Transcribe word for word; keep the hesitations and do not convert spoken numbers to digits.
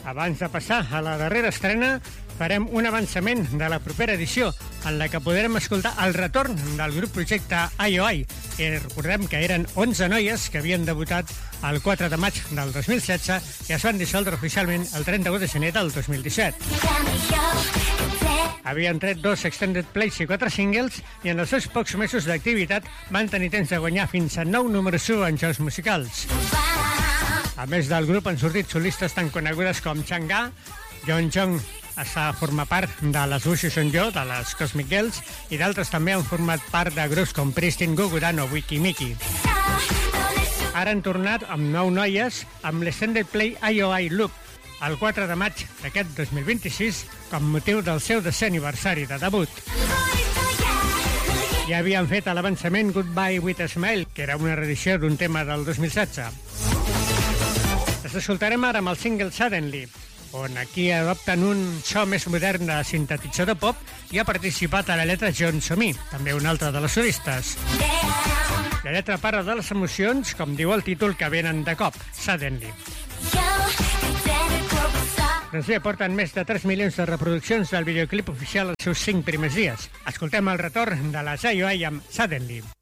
Abans de passar a la darrera estrena, farem un avançament de la propera edició, en la que podrem escoltar el retorn del grup projecte I O I. I recordem que eren onze noies que havien debutat el quatre de maig del dos mil setze i es van dissoldre oficialment el trenta-u de gener del dos mil disset. Havien tret dos extended plays i quatre singles i en els seus pocs mesos d'activitat van tenir temps de guanyar fins a nou números u en jocs musicals. A més del grup han sortit solistes tan conegudes com Chang'e, Yeonjong està a formar part de les Wushu Sonjo, de les Cosmic Girls, i d'altres també han format part de grups com Pristin, Gugudan o Wiki Miki. Ara han tornat amb nou noies amb l'extended play I O I Loop, el quatre de maig d'aquest dos mil vint-i-sis, com motiu del seu desè aniversari de debut. Ja havien fet l'avançament Goodbye with a Smile, que era una reedició d'un tema del dos mil setze. Les escoltarem ara amb el single Suddenly, on aquí adopten un so més modern de sintetitzador pop i ha participat a la lletra John Somi, també un altre de les solistes. La lletra parla de les emocions, com diu el títol, que venen de cop, Suddenly. Doncs bé, porten més de tres milions de reproduccions del videoclip oficial els seus cinc primers dies. Escoltem el retorn de les I O I amb Suddenly.